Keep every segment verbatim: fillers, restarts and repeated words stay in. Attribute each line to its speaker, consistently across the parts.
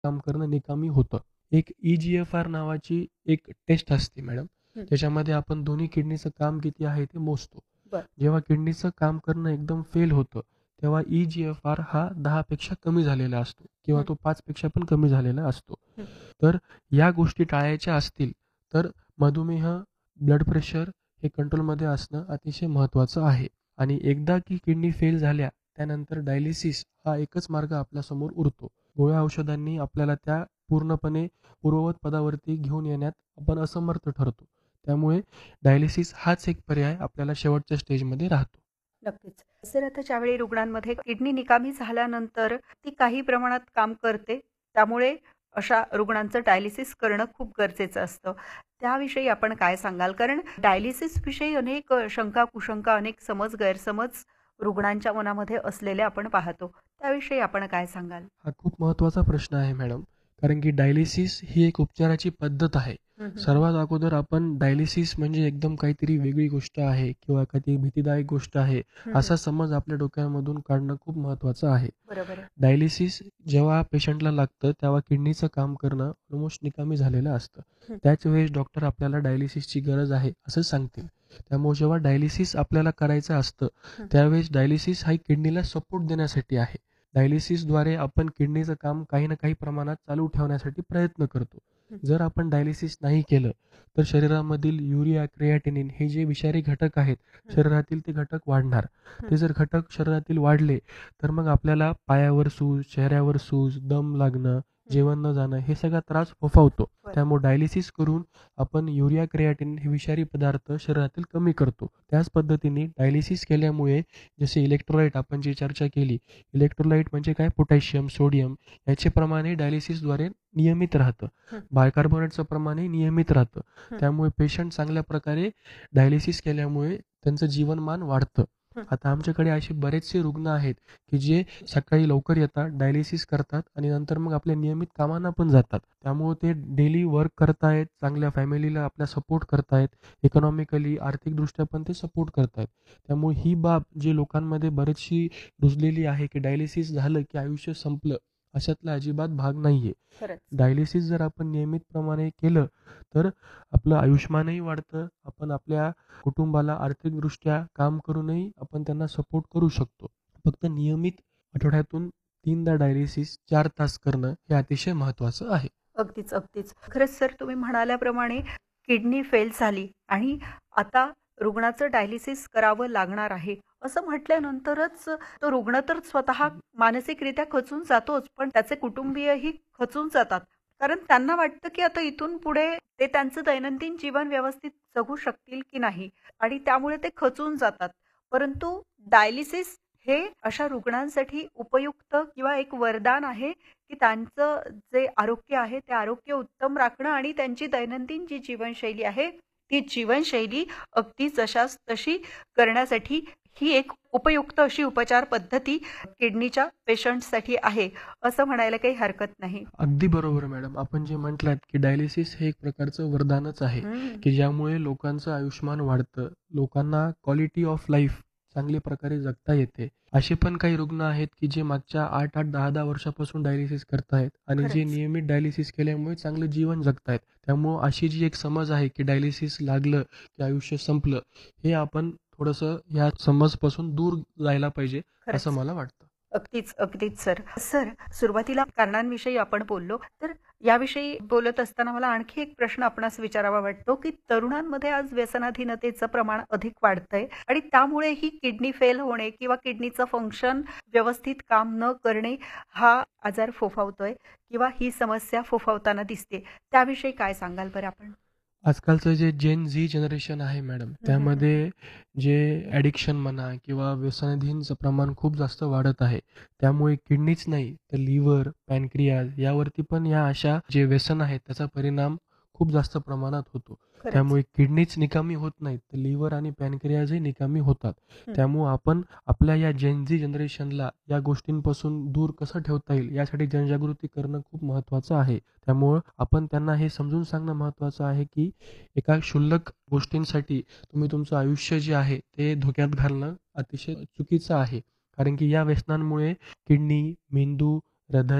Speaker 1: काम करणं निकामी होतं. एक ई जी एफ आर नावाची एक टेस्ट असते मॅडम.
Speaker 2: हं.
Speaker 1: त्याच्यामध्ये आपण दोन्ही किडनीचं काम किती आहे ते मोजतो.
Speaker 2: बरं.
Speaker 1: जेव्हा किडनीचं काम करणं एकदम फेल होतं, तेव्हा ई जी एफ आर हा दहा पेक्षा कमी झालेला असतो किंवा
Speaker 2: हं.
Speaker 1: तो पाच पेक्षा पण कमी झालेला असतो.
Speaker 2: हं.
Speaker 1: तर या गोष्टी टाळायच्या असतील तर मधुमेह, ब्लड प्रेशर हे कंट्रोलमध्ये असणं अतिशय महत्त्वाचं आहे. आणि एकदा की किडनी फेल झाल्या त्यानंतर डायलिसिस हा एकच मार्ग आपल्यासमोर उरतो. गोळ्या औषधांनी आपल्याला त्या पूर्णपणे पूर्ववत पदावरती घेऊन येण्यात आपण असमर्थ ठरतो. त्यामुळे डायलिसिस हाच एक पर्याय आपल्याला शेवटच्या स्टेजमध्ये राहतो.
Speaker 2: नक्कीच. सर आता ज्यावेळी रुग्णांमध्ये किडनी निकामी झाल्यानंतर ती काही प्रमाणात काम करते. त्यामुळे अशा रुग्णांचं डायलिसिस करणं खूप गरजेचं असतं. त्याविषयी आपण काय सांगाल? कारण डायलिसिसविषयी अनेक अ, शंका, कुशंका, अनेक समज, गैरसमज रुग्णांच्या मनामध्ये असलेले आपण पाहतो. त्याविषयी आपण काय सांगाल?
Speaker 1: हा खूप महत्त्वाचा प्रश्न आहे मॅडम. कारण की डायलिसिस ही एक उपचाराची पद्धत आहे.
Speaker 2: हं, हं.
Speaker 1: सर्वात अगोदर आपण डायलिसिस म्हणजे एकदम काहीतरी वेगळी गोष्ट आहे किंवा काहीतरी भीतीदायक गोष्ट आहे,
Speaker 2: हं, हं.
Speaker 1: असा समज आपल्या डोक्यामधून काढणं खूप महत्त्वाचं आहे.
Speaker 2: बरोबर आहे.
Speaker 1: डायलिसिस जेव्हा पेशंटला लागतं तेव्हा किडनीचं काम करणं ऑलमोस्ट निकामी झालेलं असतं.
Speaker 2: हं.
Speaker 1: त्याच वेळेस डॉक्टर आपल्याला डायलिसिसची गरज आहे असं सांगतील. त्यामुळे जेव्हा डायलिसिस आपल्याला करायचं असतं,
Speaker 2: हं.
Speaker 1: त्यावेळेस डायलिसिस हा किडनीला सपोर्ट देण्यासाठी आहे. डायलिसिसद्वारे आपण किडनीचं काम काही ना काही प्रमाणात चालू ठेवण्यासाठी प्रयत्न करतो.
Speaker 2: हं.
Speaker 1: जर आपण डायलिसिस नाही केलं, तर शरीरामधील युरिया, क्रिएटिनिन हे जे विषारी घटक आहेत,
Speaker 2: हं.
Speaker 1: शरीरातील ते घटक वाढणार.
Speaker 2: हं.
Speaker 1: ते जर घटक शरीरातील वाढले, तर मग आपल्याला पायावर सूज, चेहऱ्यावर सूज, दम लागणं, जेवण न जाणं हे सगळा त्रास फोफावतो.
Speaker 2: बरं.
Speaker 1: त्यामुळे डायलिसिस करून आपण युरिया, क्रिएटिनिन हे विषारी पदार्थ शरीरातील कमी करतो. त्याच पद्धतीने डायलिसिस केल्यामुळे जसे इलेक्ट्रोलाइट आपण जी चर्चा केली, इलेक्ट्रोलाइट म्हणजे काय? पोटॅशियम, सोडियम याचे प्रमाणही डायलिसिसद्वारे नियमित राहतं.
Speaker 2: हं.
Speaker 1: बायकार्बोनेटचं प्रमाणही नियमित राहतं.
Speaker 2: हं.
Speaker 1: त्यामुळे पेशंट चांगल्या प्रकारे डायलिसिस केल्यामुळे त्यांचं जीवनमान वाढतं.
Speaker 2: हं.
Speaker 1: आता आमच्याकडे असे बरेचसे रुग्ण आहेत, की जे सकाळी लवकर येतात, डायलिसिस करतात आणि नंतर मग आपल्या नियमित कामांना पण जातात. त्यामुळे ते डेली वर्क करतायत, चांगल्या फॅमिलीला आपल्या सपोर्ट करतायत, इकॉनॉमिकली, आर्थिकदृष्ट्या पण ते सपोर्ट करतायत. त्यामुळे ही बाब जी लोकांमध्ये बरीचशी रुजलेली आहे, की डायलिसिस झालं की आयुष्य संपलं, अशातला अजिबात भाग नाहीये.
Speaker 2: खरंच.
Speaker 1: डायलिसिस जर आपण नियमितप्रमाणे केलं, तर आपलं आयुष्यमानही वाढतं. आपण आपल्या कुटुंबाला आर्थिकदृष्ट्या काम करूनही आपण त्यांना सपोर्ट करू शकतो. फक्त नियमित आठवड्यातून तीनदा डायलिसिस चार तास करणं हे अतिशय महत्त्वाचं आहे.
Speaker 2: अगदीच, अगदीच. खरंच सर तुम्ही म्हणाल्याप्रमाणे किडनी फेल झाली आणि आता रुग्णाचं डायलिसिस करावं लागणार आहे, असं म्हटल्यानंतरच तो रुग्ण तर स्वतः मानसिकरित्या खचून जातोच, पण त्याचे कुटुंबीयही खचून जातात. कारण त्यांना वाटतं, की आता इथून पुढे ते त्यांचं दैनंदिन जीवन व्यवस्थित जगू शकतील की नाही आणि त्यामुळे ते खचून जातात. परंतु डायलिसिस हे अशा रुग्णांसाठी उपयुक्त किंवा एक वरदान आहे, की त्यांचं जे आरोग्य आहे ते आरोग्य उत्तम राखणं आणि त्यांची दैनंदिन जी जीवनशैली आहे ती जीवनशैली अगदी जशास तशी करण्यासाठी ही एक उपयुक्त अशी उपचार पद्धती किडनीच्या पेशंटसाठी आहे असं म्हणायला काही हरकत नाही.
Speaker 1: अगदी बरोबर मॅडम. आपण जे म्हटलात, की डायलिसिस हे एक प्रकारचं वरदानच आहे,
Speaker 2: हं.
Speaker 1: की ज्यामुळे लोकांचं आयुष्यमान वाढतं. लोकांना क्वालिटी ऑफ लाईफ चांगल्या प्रकारे जगता येते. असे पण काही रुग्ण आहेत, की जे मागच्या आठ आठ, दहा दहा वर्षापासून डायलिसिस करतायत आणि जे
Speaker 2: खरंच.
Speaker 1: नियमित डायलिसिस केल्यामुळे चांगलं जीवन जगतायत. त्यामुळं अशी जी एक समज आहे, की डायलिसिस लागलं, की आयुष्य संपलं, हे आपण थोडंसं या समजपासून दूर जायला पाहिजे,
Speaker 2: खरंच.
Speaker 1: असं मला वाटतं.
Speaker 2: अगदीच, अगदीच सर. सर, सुरुवातीला कारणांविषयी आपण बोललो, तर याविषयी बोलत असताना मला आणखी एक प्रश्न आपणास विचारावा वाटतो, की तरुणांमध्ये आज व्यसनाधीनतेचं प्रमाण अधिक वाढतंय आणि त्यामुळे ही किडनी फेल होणे किंवा किडनीचं फंक्शन व्यवस्थित काम न करणे हा आजार फोफावतोय किंवा ही समस्या फोफावताना दिसते. त्याविषयी काय सांगाल बरं आपण?
Speaker 1: आजकालचं जे जेन झी जनरेशन आहे मॅडम,
Speaker 2: हं, हं, हं.
Speaker 1: त्यामध्ये जे ॲडिक्शन म्हणा किंवा व्यसनाधीनचं प्रमाण खूप जास्त वाढत आहे. त्यामुळे किडनीच नाही तर लिव्हर, पॅनक्रियाज यावरती पण या अशा जे व्यसन आहेत त्याचा परिणाम खूप जास्त प्रमाणात होतो.
Speaker 2: खरंच.
Speaker 1: त्यामुळे किडनीच निकामी होत नाहीत, तर लिव्हर आणि पॅनक्रियाजही निकामी होतात.
Speaker 2: हं.
Speaker 1: त्यामुळं आपण आपल्या या जेन झी जनरेशनला या गोष्टींपासून दूर कसं ठेवता येईल यासाठी जनजागृती करणं खूप महत्त्वाचं आहे. त्यामुळं आपण त्यांना हे समजून सांगणं महत्त्वाचं आहे, की एका क्षुल्लक गोष्टींसाठी तुम्ही तुमचं आयुष्य जे आहे ते धोक्यात घालणं अतिशय चुकीचं आहे. कारण की या व्यसनांमुळे किडनी, मेंदू, हृदय,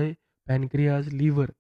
Speaker 1: पॅनक्रियाज, लिव्हर